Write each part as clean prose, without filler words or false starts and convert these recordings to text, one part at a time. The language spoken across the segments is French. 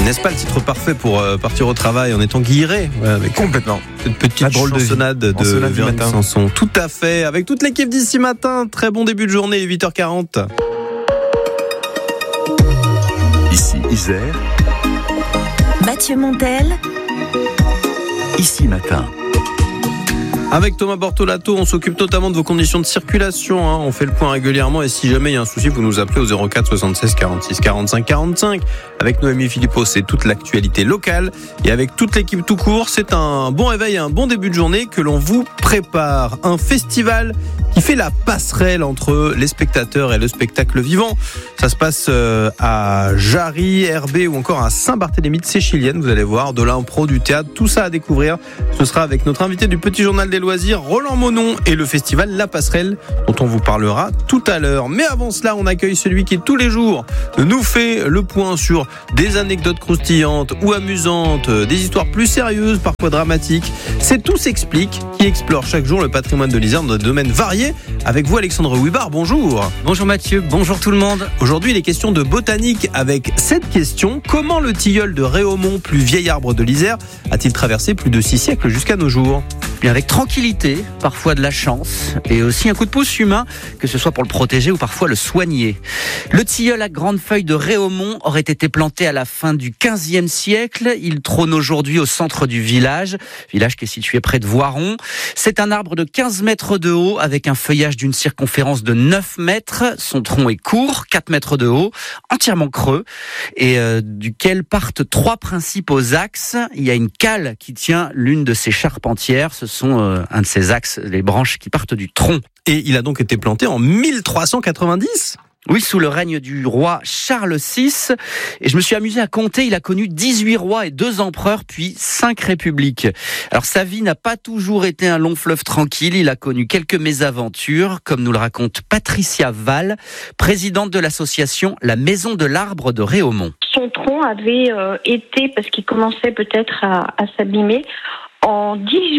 N'est-ce pas le titre parfait pour partir au travail en étant guilleré avec Complètement. cette petite drôle de chansonnade de Chansonnade du Véronique matin. Sanson. Tout à fait, avec toute l'équipe d'ici matin. Très bon début de journée, 8h40. Ici Isère, Mathieu Montel, ici matin. Avec Thomas Bortolato, on s'occupe notamment de vos conditions de circulation. On fait le point régulièrement et si jamais il y a un souci, vous nous appelez au 04 76 46 45 45. Avec Noémie Philippot, c'est toute l'actualité locale. Et avec toute l'équipe tout court, c'est un bon réveil et un bon début de journée que l'on vous prépare. Un festival qui fait la passerelle entre les spectateurs et le spectacle vivant. Ça se passe à Jarry, Herbé ou encore à Saint-Barthélemy de Séchilienne. Vous allez voir, de l'impro, du théâtre, tout ça à découvrir. Ce sera avec notre invité du Petit Journal des Loisirs, Roland Monon, et le festival La Passerelle, dont on vous parlera tout à l'heure. Mais avant cela, on accueille celui qui tous les jours nous fait le point sur des anecdotes croustillantes ou amusantes, des histoires plus sérieuses, parfois dramatiques. C'est Tout s'explique, qui explore chaque jour le patrimoine de l'Isère dans des domaines variés. Avec vous, Alexandre Huibard, bonjour. Bonjour Mathieu, bonjour tout le monde. Aujourd'hui, il est question de botanique avec cette question. Comment le tilleul de Réaumont, plus vieil arbre de l'Isère, a-t-il traversé plus de 6 siècles jusqu'à nos jours ? Bien avec tranquillité, parfois de la chance et aussi un coup de pouce humain, que ce soit pour le protéger ou parfois le soigner. Le tilleul à grandes feuilles de Réaumont aurait été planté à la fin du XVe siècle. Il trône aujourd'hui au centre du village qui est situé près de Voiron. C'est un arbre de 15 mètres de haut avec un feuillage d'une circonférence de 9 mètres. Son tronc est court, 4 mètres de haut, entièrement creux et duquel partent 3 principaux axes. Il y a une cale qui tient l'une de ces charpentières. Ce sont un de ces axes, les branches qui partent du tronc. Et il a donc été planté en 1390 ? Oui, sous le règne du roi Charles VI. Et je me suis amusé à compter, il a connu 18 rois et 2 empereurs, puis 5 républiques. Alors sa vie n'a pas toujours été un long fleuve tranquille, il a connu quelques mésaventures, comme nous le raconte Patricia Val, présidente de l'association La Maison de l'Arbre de Réaumont. Son tronc avait été, parce qu'il commençait peut-être à s'abîmer, en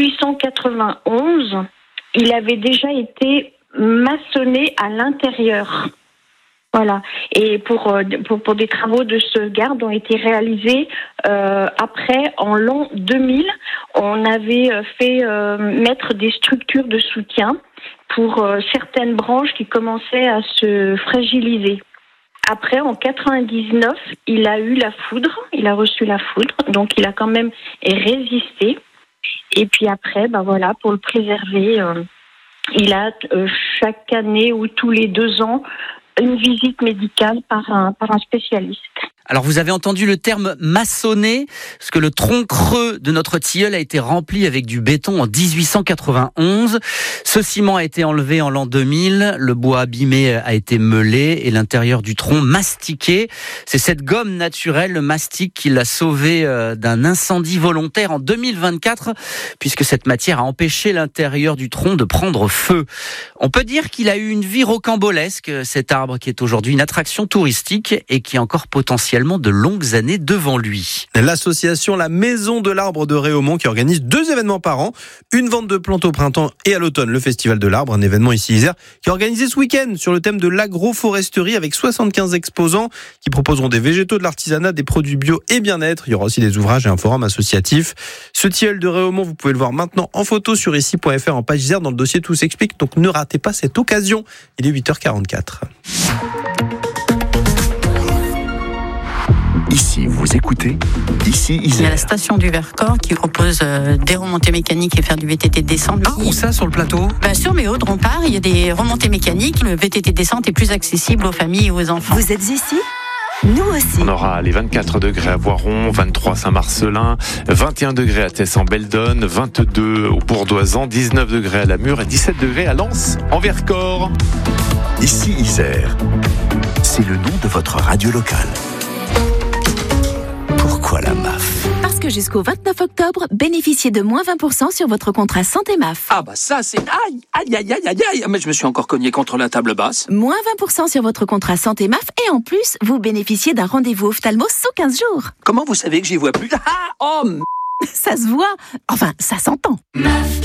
1891, il avait déjà été maçonné à l'intérieur. Voilà. Et pour des travaux de sauvegarde ont été réalisés après, en l'an 2000, on avait fait mettre des structures de soutien pour certaines branches qui commençaient à se fragiliser. Après, en 99, il a eu la foudre, il a reçu la foudre, donc il a quand même résisté. Et puis après, pour le préserver, il a chaque année ou tous les 2 ans une visite médicale par un spécialiste. Alors vous avez entendu le terme maçonné, parce que le tronc creux de notre tilleul a été rempli avec du béton en 1891. Ce ciment a été enlevé en l'an 2000, le bois abîmé a été meulé et l'intérieur du tronc mastiqué. C'est cette gomme naturelle, le mastic, qui l'a sauvé d'un incendie volontaire en 2024, puisque cette matière a empêché l'intérieur du tronc de prendre feu. On peut dire qu'il a eu une vie rocambolesque, cet arbre qui est aujourd'hui une attraction touristique et qui a encore potentiellement de longues années devant lui. L'association La Maison de l'Arbre de Réaumont qui organise 2 événements par an. Une vente de plantes au printemps et à l'automne, le Festival de l'Arbre, un événement ici Isère, qui est organisé ce week-end sur le thème de l'agroforesterie avec 75 exposants qui proposeront des végétaux, de l'artisanat, des produits bio et bien-être. Il y aura aussi des ouvrages et un forum associatif. Ce tilleul de Réaumont, vous pouvez le voir maintenant en photo sur ici.fr en page Isère dans le dossier Tout s'explique. Donc ne ratez pas cette occasion. Il est 8h44. Ici, vous écoutez, ici Il y a la Isère. station du Vercors qui propose des remontées mécaniques et faire du VTT de descente. Où ça sur le plateau ? Sur Méo de Rompart, il y a des remontées mécaniques. Le VTT de descente est plus accessible aux familles et aux enfants. vous êtes ici ? Nous aussi. On aura les 24 degrés à Voiron, 23 Saint-Marcelin, 21 degrés à Tess-en-Beldonne, 22 au Bourdoisan, 19 degrés à Lamure et 17 degrés à Lens, en Vercors. Ici Isère. C'est le nom de votre radio locale. Pourquoi la MAF ? Parce que jusqu'au 29 octobre, bénéficiez de moins 20% sur votre contrat santé MAF. Ah bah ça c'est... Aïe. Mais je me suis encore cogné contre la table basse. Moins 20% sur votre contrat santé MAF et en plus, vous bénéficiez d'un rendez-vous ophtalmo sous 15 jours. Comment vous savez que j'y vois plus? Ça se voit. Enfin, ça s'entend. MAF.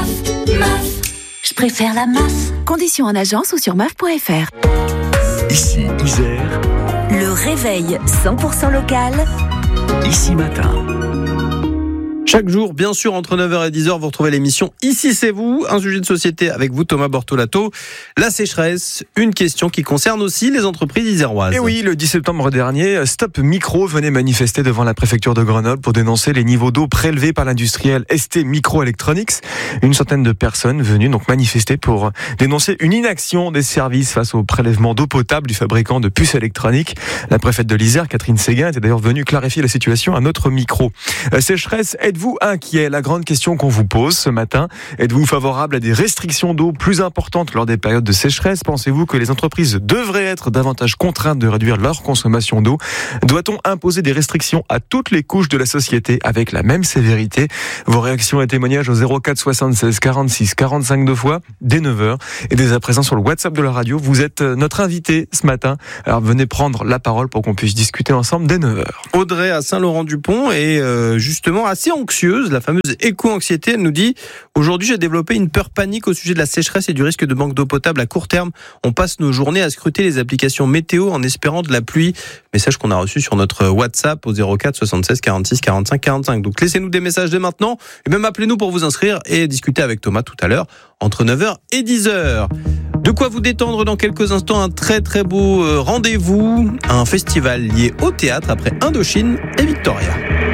Je préfère la MAF. Conditions en agence ou sur maf.fr. Ici Isère. Le réveil 100% local Ici Matin. Chaque jour, bien sûr, entre 9h et 10h, vous retrouvez l'émission Ici c'est vous, un sujet de société avec vous, Thomas Bortolato. La sécheresse, une question qui concerne aussi les entreprises iséroises. Et oui, le 10 septembre dernier, Stop Micro venait manifester devant la préfecture de Grenoble pour dénoncer les niveaux d'eau prélevés par l'industriel ST Microelectronics. Une centaine de personnes venues donc manifester pour dénoncer une inaction des services face au prélèvement d'eau potable du fabricant de puces électroniques. La préfète de l'Isère, Catherine Séguin, était d'ailleurs venue clarifier la situation à notre micro. Sécheresse, êtes-vous inquiet? La grande question qu'on vous pose ce matin. Êtes-vous favorable à des restrictions d'eau plus importantes lors des périodes de sécheresse? Pensez-vous que les entreprises devraient être davantage contraintes de réduire leur consommation d'eau? Doit-on imposer des restrictions à toutes les couches de la société avec la même sévérité? Vos réactions et témoignages au 04 76 46 45 2 fois dès 9h. Et dès à présent sur le WhatsApp de la radio, vous êtes notre invité ce matin. Alors venez prendre la parole pour qu'on puisse discuter ensemble dès 9h. Audrey à Saint-Laurent-du-Pont est justement assez anxieuse, la fameuse éco-anxiété. Elle nous dit « Aujourd'hui, j'ai développé une peur panique au sujet de la sécheresse et du risque de manque d'eau potable à court terme. On passe nos journées à scruter les applications météo en espérant de la pluie. » Message qu'on a reçu sur notre WhatsApp au 04 76 46 45 45. Donc laissez-nous des messages dès maintenant et même appelez-nous pour vous inscrire et discuter avec Thomas tout à l'heure entre 9h et 10h. De quoi vous détendre dans quelques instants, un très très beau rendez-vous, un festival lié au théâtre après Indochine et Victoria.